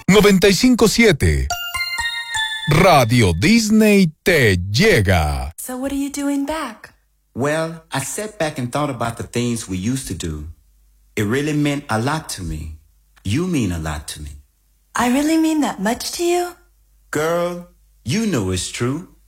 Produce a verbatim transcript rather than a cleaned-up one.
noventa y cinco punto siete Radio Disney te llega. So what are you doing back? Well, I sat back and thought about the things we used to do. It really meant a lot to me. You mean a lot to me. I really mean that much to you? Girl, you know it's true.